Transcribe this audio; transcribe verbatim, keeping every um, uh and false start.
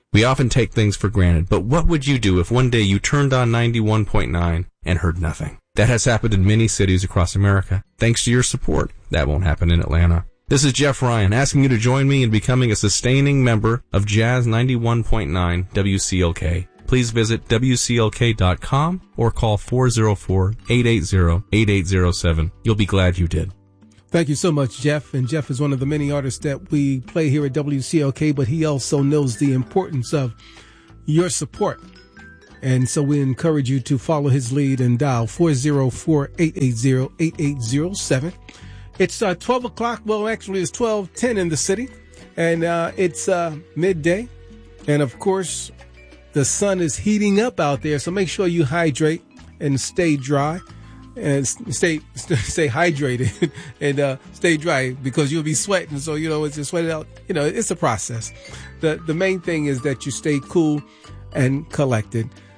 We often take things for granted, but what would you do if one day you turned on ninety-one point nine and heard nothing? That has happened in many cities across America. Thanks to your support, that won't happen in Atlanta. This is Jeff Ryan asking you to join me in becoming a sustaining member of Jazz ninety-one point nine W C L K. Please visit W C L K dot com or call four oh four, eight eight zero, eight eight zero seven. You'll be glad you did. Thank you so much, Jeff. And Jeff is one of the many artists that we play here at W C L K, but he also knows the importance of your support. And so we encourage you to follow his lead and dial four oh four, eight eight zero, eight eight zero seven. It's uh, twelve o'clock. Well, actually, it's twelve ten in the city. And uh, it's uh, midday. And, of course, the sun is heating up out there. So make sure you hydrate and stay dry. And stay stay hydrated and uh, stay dry, because you'll be sweating. So, you know, it's just sweat it out. You know, it's a process. The the main thing is that you stay cool and collected.